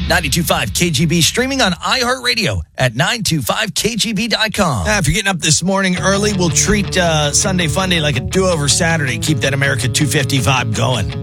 92.5 KGB, streaming on iHeartRadio at 925kgb.com. If you're getting up this morning early, we'll treat Sunday Funday like a do-over Saturday. Keep that America 250 vibe going.